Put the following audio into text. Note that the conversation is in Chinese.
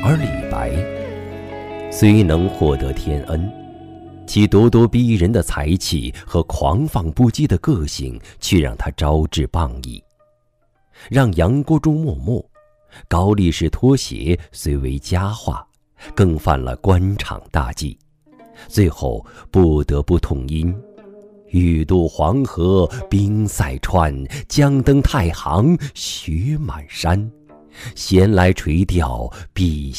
而李白虽能获得天恩，其咄咄逼人的才气和狂放不羁的个性却让他招致谤议，让杨国忠默默，高力士脱鞋虽为佳话，更犯了官场大忌，最后不得不痛饮欲渡黄河冰塞川，将登太行雪满山，闲来垂钓碧